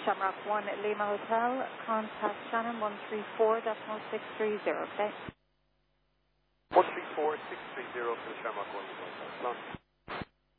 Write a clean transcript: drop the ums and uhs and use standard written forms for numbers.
Shamrock 1 Lima Hotel, contact Shannon 134.630, okay? 134.630 for the Shamrock 1 Lima Hotel.